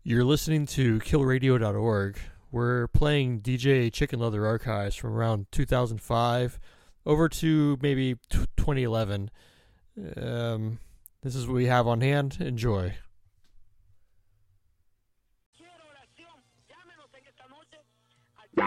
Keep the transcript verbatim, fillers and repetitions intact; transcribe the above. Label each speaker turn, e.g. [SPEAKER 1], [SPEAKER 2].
[SPEAKER 1] You're listening to kill radio dot org. We're playing D J Chicken Leather archives from around two thousand five over to maybe t- twenty eleven. Um, this is what we have on hand. Enjoy.